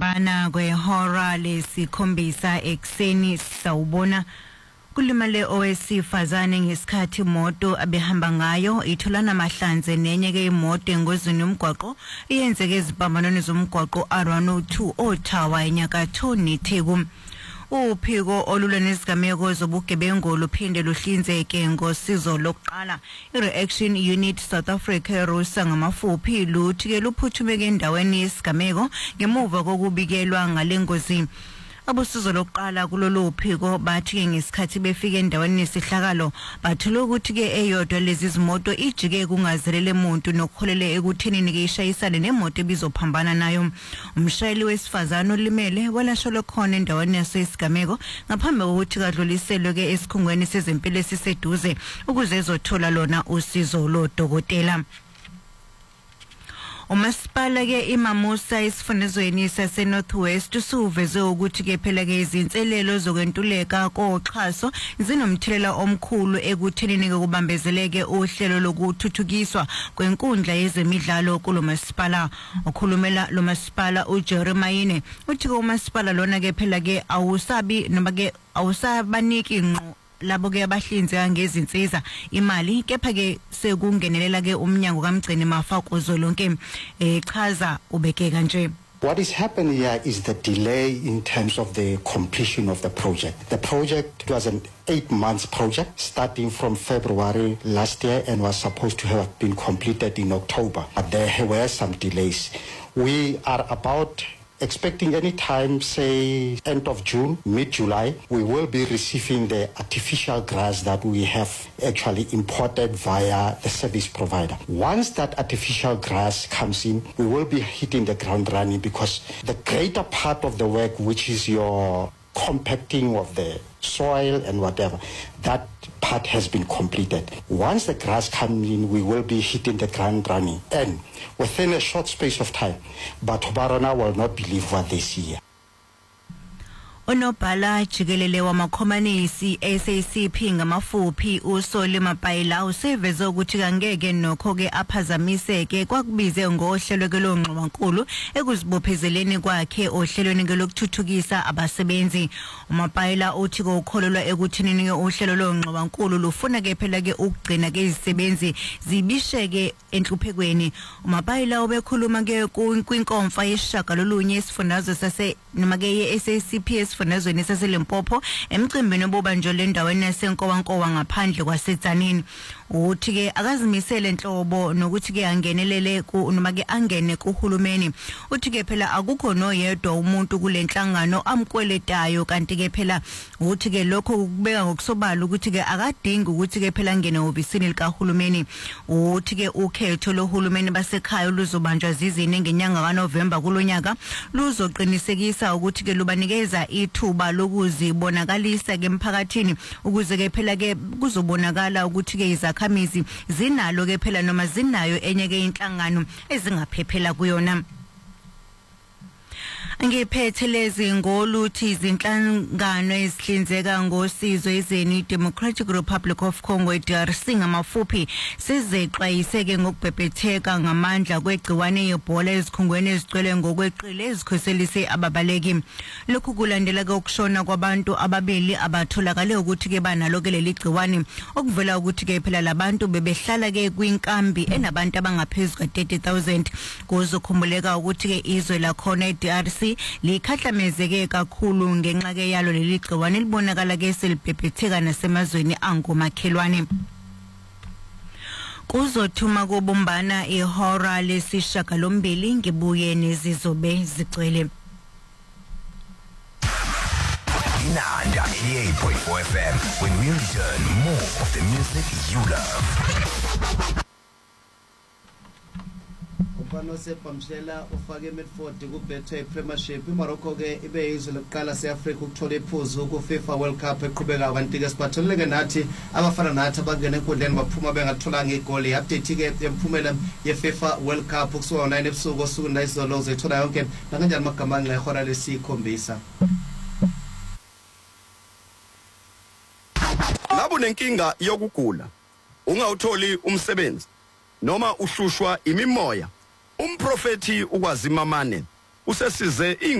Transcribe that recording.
Ukuphambana kwehora lesikhombisa ekseni sawubona kulimale owesifazane ngesikhathi imoto abehamba ngayo itholana mahlanze nenye ke imoto engozini yomgwaqo iyenzeke ezibambanweni zomgwaqo R102 Othawa enyakatho neTheku. Uphiko olulwa nezigameko zobugebengu luphinde luhlinzeke ngosizo lokuqala i-Reaction Unit South Africa rusa ngamafuphi luthi ke luphuthumeke endaweni yesigameko ngemuva kokubikelwa ngalengozi. Abosizo lokuqala kulolu phiko bathi ke ngesikhathi befika endaweni yesihlakalo bathola ukuthi ke eyodwa lezi zimoto ijike kungazelele umuntu nokholele ekuthenini ke ishayisane nemoto ebizophambana nayo. Umshayeli wesifazane olimele walashelwa khona endaweni yasesigameko ngaphambi kokuthi kadluliselwe ke esikhungweni sezempilo esiseduze ukuze ezothola lona usizo lodokotela. Umasipala ke iMamusa esifundazweni sase Northwest usuveze ukuthi ke phela ke izinselelo zokwentuleka koxhaso zinomthelela omkhulu ekuthenini ke kubambezeleke uhlelo lokuthuthukiswa kwenkundla yezemidlalo kulomasipala. Okhulumela lo masipala uJeremiah uthi ke umasipala lona ke phela ke awusabi noma ke awusabaniki ngqo labo ke abahlinzeka ngezinsiza imali kepha ke sekungenelela ke umnyango kaMgcini Mafa kuzolonke chaza ubeke kanje. What is happening here is the delay in terms of the completion of the project. The project was an 8-month project starting from February last year and was supposed to have been completed in October. But there were some delays. We are about expecting any time, say, end of June, mid-July, we will be receiving the artificial grass that we have actually imported via the service provider. Once that artificial grass comes in, we will be hitting the ground running because the greater part of the work, which is your compacting of the soil and whatever, that part has been completed. Once the grass comes in, we will be hitting the ground running and within a short space of time. But Barona will not believe what they see here. Onobhala jikelele wamakhomanisi SACP ngamafuphi uSoli Mapayila useveze ukuthi kangeke nokho ke aphazamiseke kwakubize ngohlelo kelongqwankulu ekuzibophezeleni kwakhe ohlelweni lokuthuthukisa abasebenzi. uMapayila uthi ukholelwa ekuthenini ke uhlelo longqwankulu lufuna ke phela ke ukugcina ke izisebenzi zibisheke enhluphekweni. uMapayila obekhuluma ke kwinkonfa yeshaka lolunye esifundazwe sase noma ke SACP esifundazweni saseLimpopo emcimbini obubanjwe endaweni yaseNkowankowa ngaphandle kwaseTzanini. Uthi ke akazimisele enhlobo nokuthi ke angenelele noma ke angene kuhulumeni. Uthi ke phela akukho noyedwa umuntu kulenhlangano amkweletayo kanti ke phela uthi ke lokho kubeka ngokusobala ukuthi ke akadingi ukuthi ke phela angene ofisini likahulumeni. Uthi ke ukhetho lohulumeni basekhaya luzobanjwa zizini ngenyanga kaNovember kulonyaka luzoqinisekisa ukuthi ke lubanikeza ithuba lokuzibonakalisa ke emphakathini ukuze ke phela ke kuzobonakala ukuthi ke izakhamizi zinalo ke phela noma zinayo enye ke inhlangano ezingaphephela kuyona. Ngiphethe lezi ngoluthi izinhlangano ezihlinzeka ngosizo ezeni Democratic Republic of Congo DRC ngamafuphi sizexwayiseke ngokubhebhetheka ngamandla kwegciwane yebola ezikhungweni ezicwele ngokweqile ezikhoselise ababaleki. Lokhu kulandela ke ukushona kwabantu ababili abatholakale ukuthi ke banalo ke leli gciwane okuvela ukuthi ke phela labantu bebehlala ke kwinkambi enabantu abangaphezulu ka 30,000. Kuzokhumbuleka ukuthi ke izwe la khona DRC likhahlamezeke kakhulu ngenxa ke yalo leli gciwane libonakala ke selibhebhetheka nasemazweni angomakhelwane. Kuzothuma kubumbana ihora lesishagalombili ngibuye nezizobe zigcwele. Nanda 88.4 FM when we return more of the music you love. Upano sepamshela ufake midfield kubethe Premiership iMorocco ke ibe izwe lokuqala seAfrica ukuthola iphuzu kuFIFA World Cup eqhubeka kanti ke siphatheleke nathi abafana nathi abangena enkundleni baphuma bengatholanga igoli. Update ke yemphumela yeFIFA World Cup kusuka 9 ebusuku osuku ndayizolo uzayithola yonke nakanjani magama ngehora lesikhombisa. Ngabe unenkinga yokugula, ungawutholi umsebenzi noma uhlushwa imimoya, umprofeti ukwazimamane usesize